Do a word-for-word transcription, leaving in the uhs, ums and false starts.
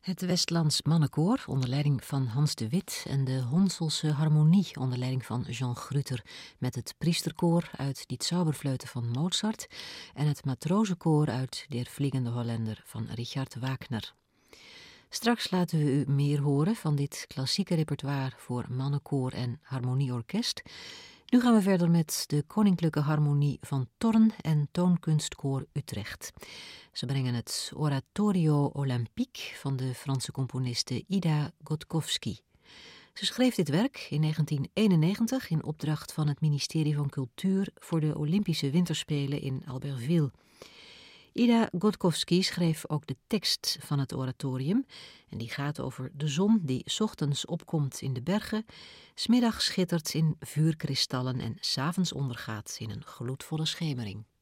Het Westlands Mannenkoor onder leiding van Hans de Wit en de Honselse Harmonie onder leiding van Jean Gruter met het Priesterkoor uit Die Zauberfleute van Mozart en het Matrozenkoor uit Der Vliegende Hollander van Richard Wagner. Straks laten we u meer horen van dit klassieke repertoire voor mannenkoor en harmonieorkest. Nu gaan we verder met de Koninklijke Harmonie van Thorn en Toonkunstkoor Utrecht. Ze brengen het Oratorio Olympique van de Franse componiste Ida Godkowski. Ze schreef dit werk in negentien eenennegentig in opdracht van het ministerie van Cultuur voor de Olympische Winterspelen in Albertville. Ida Godkowski schreef ook de tekst van het oratorium en die gaat over de zon die 's ochtends opkomt in de bergen, 's middags schittert in vuurkristallen en 's avonds ondergaat in een gloedvolle schemering.